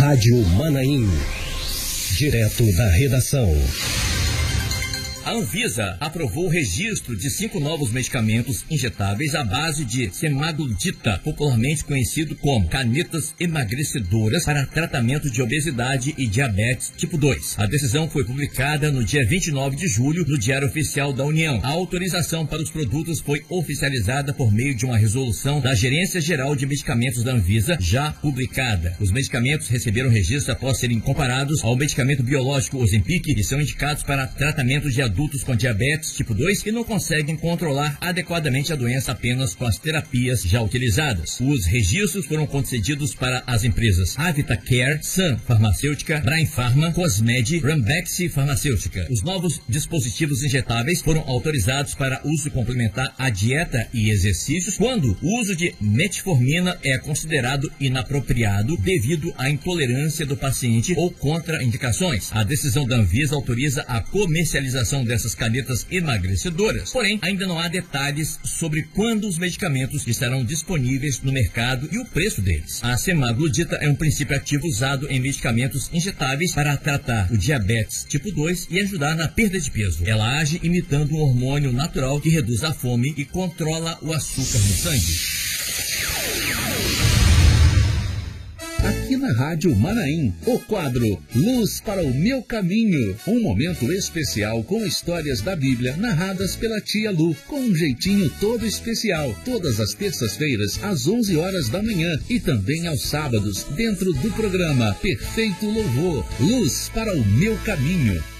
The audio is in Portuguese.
Rádio Manaim. Direto da redação. A Anvisa aprovou o registro de 5 novos medicamentos injetáveis à base de semaglutida, popularmente conhecido como canetas emagrecedoras para tratamento de obesidade e diabetes tipo 2. A decisão foi publicada no dia 29 de julho no Diário Oficial da União. A autorização para os produtos foi oficializada por meio de uma resolução da Gerência Geral de Medicamentos da Anvisa, já publicada. Os medicamentos receberam registro após serem comparados ao medicamento biológico Ozempic e são indicados para tratamento de adultos com diabetes tipo 2 que não conseguem controlar adequadamente a doença apenas com as terapias já utilizadas. Os registros foram concedidos para as empresas Avitacare, Sun Farmacêutica, Brain Pharma, Cosmed, Rambex Farmacêutica. Os novos dispositivos injetáveis foram autorizados para uso complementar à dieta e exercícios quando o uso de metformina é considerado inapropriado devido à intolerância do paciente ou contraindicações. A decisão da Anvisa autoriza a comercialização dessas canetas emagrecedoras. Porém, ainda não há detalhes sobre quando os medicamentos estarão disponíveis no mercado e o preço deles. A semaglutida é um princípio ativo usado em medicamentos injetáveis para tratar o diabetes tipo 2 e ajudar na perda de peso. Ela age imitando um hormônio natural que reduz a fome e controla o açúcar no sangue. Aqui na Rádio Manaim, o quadro Luz para o Meu Caminho. Um momento especial com histórias da Bíblia narradas pela tia Lu, com um jeitinho todo especial. Todas as terças-feiras, às 11 horas da manhã e também aos sábados, dentro do programa Perfeito Louvor. Luz para o Meu Caminho.